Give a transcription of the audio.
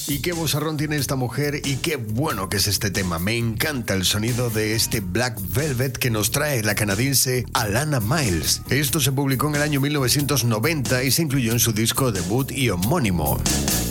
Y qué vozarrón tiene esta mujer y qué bueno que es este tema. Me encanta el sonido de este Black Velvet que nos trae la canadiense Alana Miles. Esto se publicó en el año 1990 y se incluyó en su disco debut y homónimo.